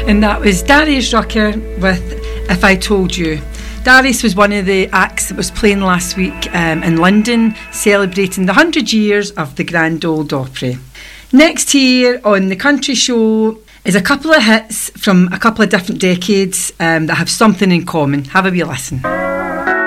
And that was Darius Rucker with If I Told You. Darius was one of the acts that was playing last week in London, celebrating the 100 years of the Grand Ole Opry. Next here on the Country Show is a couple of hits from a couple of different decades that have something in common. Have a wee listen.